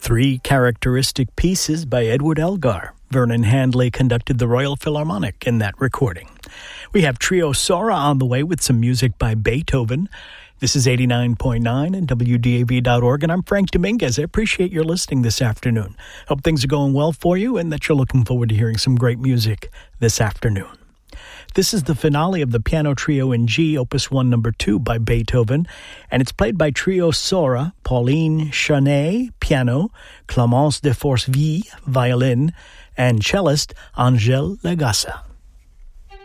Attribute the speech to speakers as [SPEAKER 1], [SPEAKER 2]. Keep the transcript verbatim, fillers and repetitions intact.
[SPEAKER 1] Three characteristic pieces by Edward Elgar. Vernon Handley conducted the Royal Philharmonic in that recording. We have Trio Sora on the way with some music by Beethoven. This is eighty-nine point nine and W D A V dot org, and I'm Frank Dominguez. I appreciate your listening this afternoon. Hope things are going well for you and that you're looking forward to hearing some great music this afternoon. This is the finale of the Piano Trio in G, Opus one, number two by Beethoven, and it's played by Trio Sora, Pauline Charnay, piano, Clémence de Forceville, violin, and cellist Angèle Lagassa.